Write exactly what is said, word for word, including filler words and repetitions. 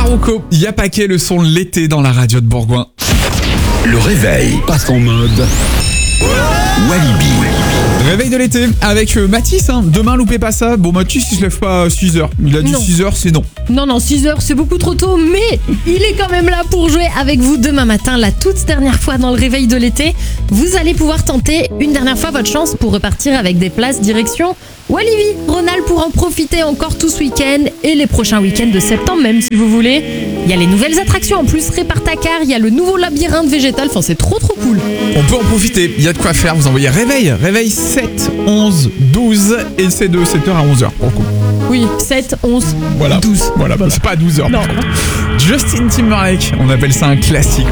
Rocco, y'a paquet le son de l'été dans la radio de Bourgoin. Le réveil passe en mode Walibi. Réveil de l'été avec euh, Mathis, hein. Demain loupez pas ça. Bon, Mathis il se lève pas à six heures. Il a dit Non. six heures, c'est non. Non, non, six heures, c'est beaucoup trop tôt, mais il est quand même là pour jouer avec vous demain matin, la toute dernière fois dans le réveil de l'été. Vous allez pouvoir tenter une dernière fois votre chance pour repartir avec des places direction Walibi. Ronald pour en profiter encore tout ce week-end et les prochains week-ends de septembre, même si vous voulez. Il y a les nouvelles attractions en plus, Répartacar, il y a le nouveau labyrinthe végétal, enfin c'est trop trop cool. On peut en profiter, il y a de quoi faire. Vous envoyez réveil, réveil sept, onze, douze et c'est de sept heures à onze heures pour le coup. Oui, sept, onze, Voilà. douze. Voilà, bah, c'est pas à douze heures. Non. Justin Timberlake, on appelle ça un classique.